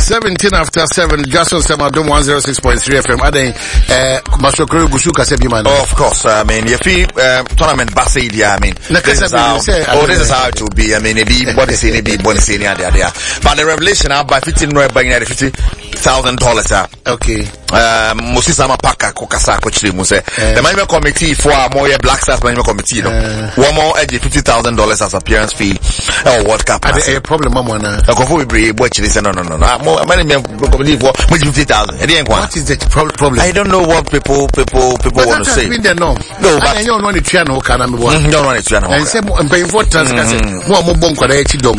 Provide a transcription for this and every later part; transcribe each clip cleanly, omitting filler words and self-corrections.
17 after 7, Jason Samadum 106.3 FM. Masokoro Gusuka Sebiman. Of course, I mean, if you tournament Basidia, I mean, this is how it will be. I mean, it be what is in it, be what is in there. But the revelation out by $50,000. Okay. Moses Amapaka Kokasa Kochi Muse. The management committee for more Black Stars management committee. One more edge $50,000 as appearance fee. World Cup. A problem, Mamma. No. What is the problem? I don't know what people want to say. No, but I don't want to channel. Can I don't want to channel. And say, I'm paying for transfer. More bonk.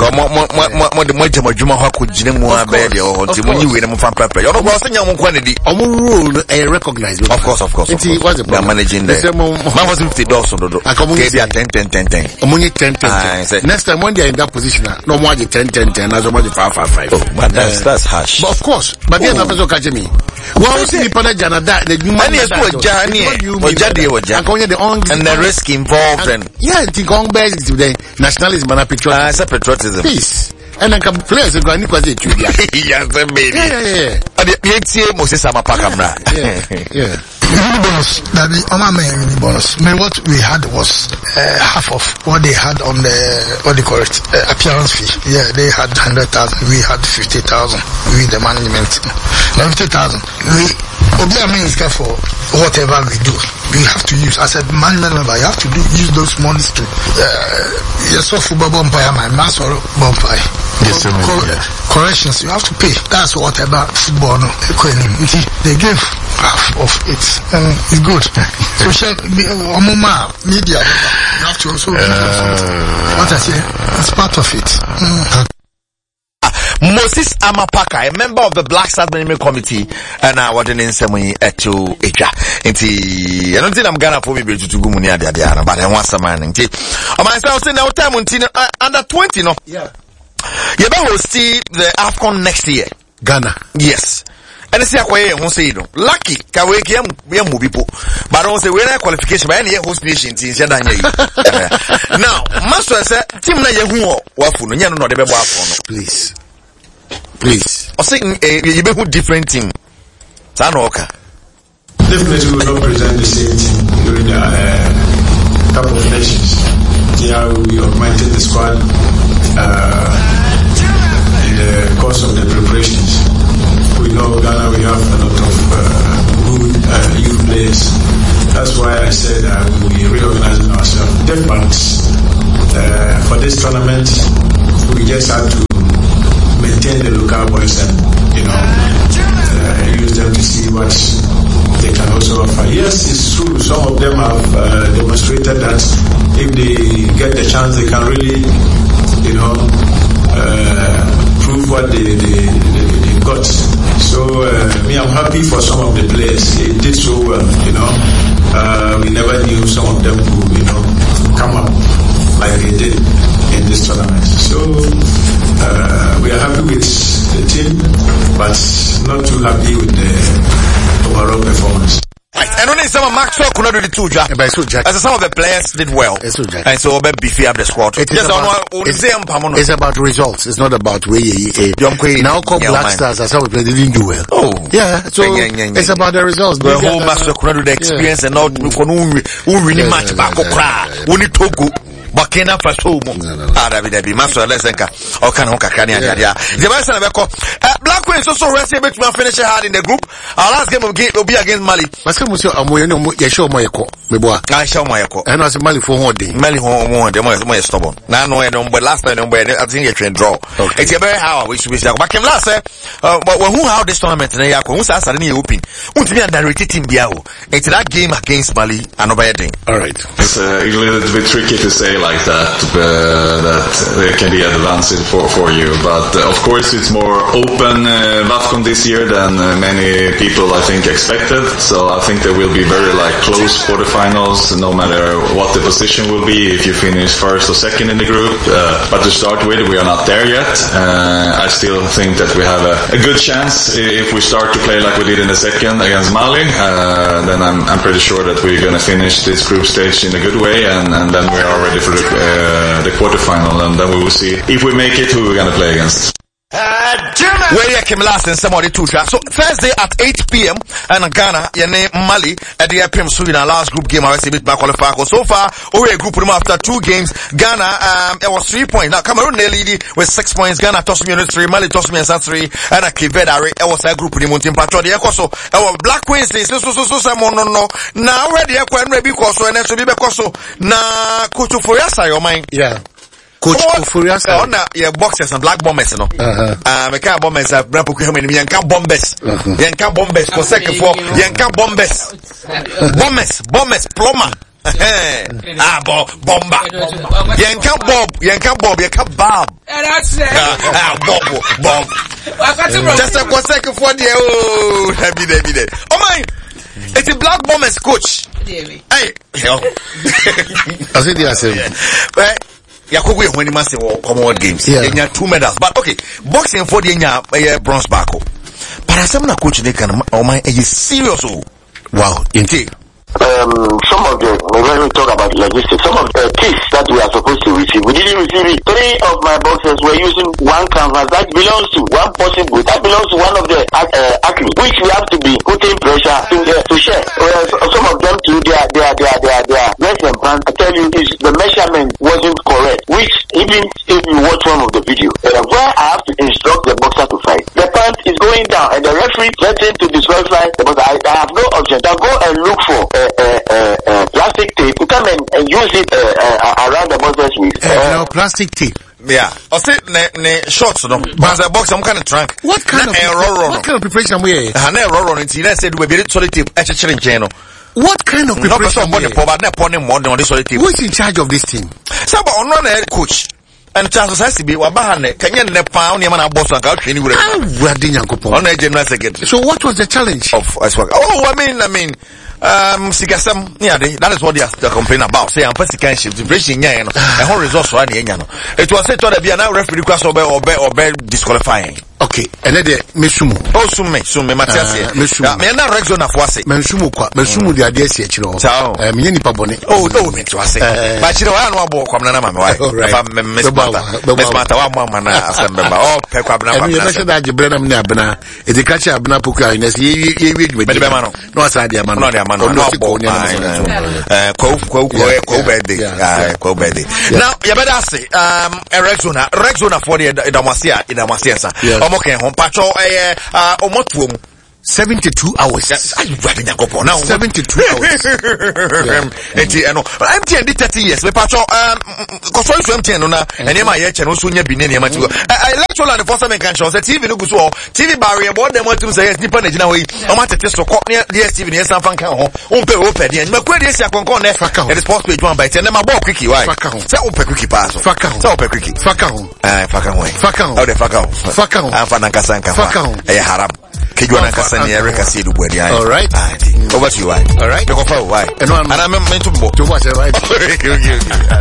Recognize. Of course. It was the managing there. Man was 50 dollars. I come 10. Next time when they're in that position, no more 10. As much 5. Oh, but that's harsh. But of course, but then I'm also catching me. Well, see, Panajana that the and the risk involved and the Gong Bears today, nationalism and patriotism. Peace. And I can play as a granny because it's yes, baby. Yeah. Moses Amapaka. Yeah. Bonus, that be on my mini bonus. What we had was half of what they had on the appearance fee. Yeah, they had 100,000, we had 50,000. We the management, 50,000. We is for whatever we do. We have to use as a management member. You have to use those monies to football bonfire, my mass or bonfire. Corrections, you have to pay. That's whatever football. No, they gave half of it, and it's good. Social media, you have to also what I say, it's part of it. Moses Amapaka, a member of the Black Stars Management Committee, and I was in Semi to Eja. I don't think I'm gonna for me to go Munia Diana, but I want some man. I myself say now time under 20, no? Yeah. You better see the AFCON next year. Ghana. Yes. And it's lucky can we get people, but I say we're qualification by any host nation teams. Now, Master said, Team Nayahu, Wafu, no, please. I think you be different team. Sanoka. Definitely will not present the same team during the Cup of Nations. Yeah, we augmented the squad in the course of the preparations. We know Ghana, we have a lot of good youth players. That's why I said we reorganizing ourselves. But for this tournament, we just had to maintain the local boys and use them to see what they can also offer. Yes, it's true. Some of them have demonstrated that if they get the chance, they can really, prove what they got. So I'm happy for some of the players. They did so well. We never knew some of them would, come up like they did in this tournament. So we are happy with the team, but not too happy with the overall performance. And when some of Maxwell could not do the two Jack, as some of the players did well, and so beefy up the squad. It's about results. It's not about where now called Black Stars as how we play, they didn't do well. Oh, yeah. So it's about the results. The whole Maxwell could not do the experience and not really match back. We need to go. Bakena Faso David Master Lesenka or Kanoka Kanya. Black Queen is also resting to finish hard in the group. Our last game will be against Mali. I show Moyako. I show Moyako. And as a Mali for one day. Mali home, the more stubborn. Now, no, I don't, but last time, I think you can draw. It's a very how we should be back in last, but who how this tournament in Yako, who's suddenly open? Won't be a directed team Biao. It's that game against Mali and Obayading. All right. It's a little bit tricky to say like that it can be advancing for you, but of course it's more open WAFCON this year than many people I think expected, so I think there will be very close quarterfinals no matter what the position will be, if you finish first or second in the group, but to start with we are not there yet. I still think that we have a good chance if we start to play like we did in the second against Mali, then I'm pretty sure that we're going to finish this group stage in a good way, and then we are ready for the quarterfinal, and then we will see if we make it, who we're going to play against. Where you came last and somebody too. So Thursday at 8 p.m. and Ghana, your Mali at the PM Sweden last group game. I was a bit back qualified. So far, a group after 2 games. Ghana, it was 3 points. Now Cameroon they lead with 6 points. Ghana tossed me on 3, Mali tossed me on 3, and a Kiveda. It was a group in the mountain patrol. The Ecoso, our Black Queens, so no. Now where the Eco and Rebbe Coso and SB Becoso. Now, Kutu for your mind. Yeah. Coach Furiasa on your boxers and black bombers, no. Meka bombers are Brapuku Yanka bombers. Yanka bombers for second for Yanka bombers. Bombers, plumber. Bomba. Yanka Bob, Bob. Bob. Just a second for the oh my. It's a black bombers coach. Hey, I said yes. Yakubu when he must say Commonwealth Games. They have 2 medals. But okay, boxing for the bronze back. But as I'm not coaching, they can is serious. Wow, indeed. Some of the, when we talk about logistics, some of the kits that we are supposed to receive, we didn't receive it. 3 of my boxers were using one canvas that belongs to one person booth, that belongs to one of the athletes, which we have to be putting pressure to share. Some of them too, their less than pants, I tell you, the measurement wasn't correct, which even if you watch one of the video, where I have to instruct the boxer to fight, the pant is going down and the referee threatened to disqualify the boxer. I have no option. Now go and look for plastic tape to come and use it around the boxer's waist. Plastic tape. Yeah. I say ne shorts no. But the box I'm kind of drunk. What kind of preparation we are? Na error on it. You said we be solid tape. Actually channel. What kind of preparation? Who is in charge of this team? Somebody on one head coach. And chances has to be Wabahane. Can you ne pound your man a boss and out anywhere? On a general secretary. So what was the challenge? I mean, Sigasam, yeah, that is what they are complaining about. Say, I'm Pesican ship, the British Yan, a whole resource for any Yan. It was said to be an referee request or disqualifying. Okay, and then the Meshumu. Oh, Sume, Matthias, Mena Rexona Fosse, Meshumu, the idea, Mini Pabone. Oh, no, it was say. But you know, I know about Comnama, if I'm Miss Mata, Mamma, oh, Pecabana, and you mentioned that you bring them Nabana, it's a catch up Napuka, and as ye read with Bemano, no, I dear man, now, you better say, Rexona for the Damasia, okay, home patrol, Omotuum. 72 hours. I'm driving a couple now. 72 hours. I'm 30 years. We patrol, cause I'm 10 and my channel soon be near I lecture on the first time can't show the TV look so TV barrier more than what to say is dependent in a way. I'm at the test of near the TV near San Francisco. Open and McQuarrie is a concon. It is possible to one by 10 and my ball quickie. Why? So open quickie pass. So open quickie. Fakahon. Oh, the Fakahon. I'm Fanakasanka. Fakahon. A haram. All right. Over to you. All right. Why? And I'm meant to watch it, right?